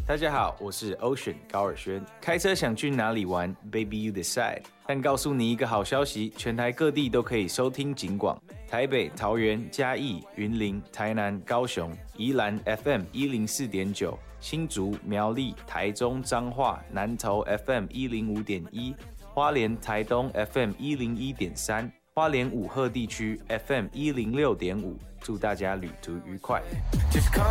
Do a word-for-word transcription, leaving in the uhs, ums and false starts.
大家好，我是 Ocean 高尔轩。开车想去哪里玩 ？Baby you decide。但告诉你一个好消息，全台各地都可以收听警广。台北、桃园、嘉义、云林、台南、高雄、宜兰 F M 一零四点九，新竹、苗栗、台中、彰化、南投 F M 一零五点一，花莲、台东 F M 一零一点三，花莲五鹤地区 F M 一零六点五。祝大家旅途愉快。Just